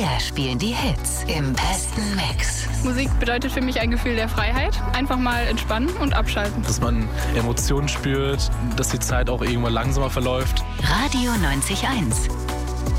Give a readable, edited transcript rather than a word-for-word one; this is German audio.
Wir spielen die Hits im besten Mix. Musik bedeutet für mich ein Gefühl der Freiheit. Einfach mal entspannen und abschalten. Dass man Emotionen spürt, dass die Zeit auch irgendwann langsamer verläuft. Radio 90.1.